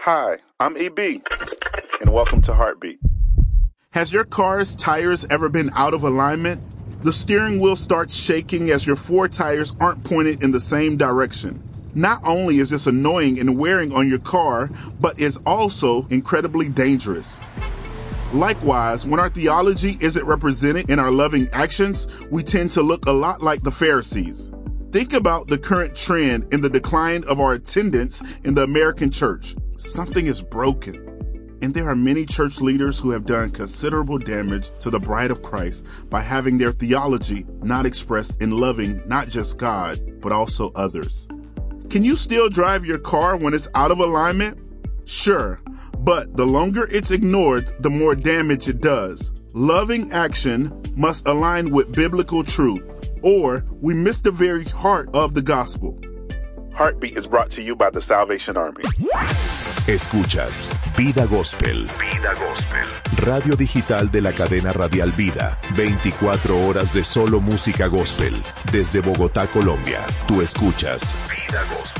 Hi, I'm EB, and welcome to Heartbeat. Has your car's tires ever been out of alignment? The steering wheel starts shaking as your four tires aren't pointed in the same direction. Not only is this annoying and wearing on your car, but is also incredibly dangerous. Likewise, when our theology isn't represented in our loving actions, we tend to look a lot like the Pharisees. Think about the current trend in the decline of our attendance in the American church. Something is broken. And there are many church leaders who have done considerable damage to the bride of Christ by having their theology not expressed in loving not just God, but also others. Can you still drive your car when it's out of alignment? Sure, but the longer it's ignored, the more damage it does. Loving action must align with biblical truth, or we miss the very heart of the gospel. Heartbeat is brought to you by the Salvation Army. Escuchas Vida Gospel. Vida Gospel. Radio digital de la cadena radial Vida. 24 horas de solo música gospel. Desde Bogotá, Colombia. Tú escuchas Vida Gospel.